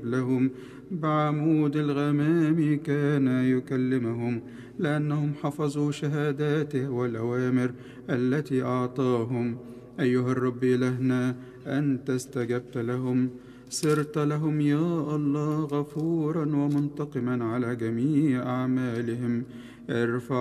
لهم بعمود الغمام كان يكلمهم، لأنهم حفظوا شهاداته والأوامر التي أعطاهم. أيها الرب إلهنا، أنت استجبت لهم، صرت لهم يا الله غفورا ومنتقما على جميع أعمالهم. ارفع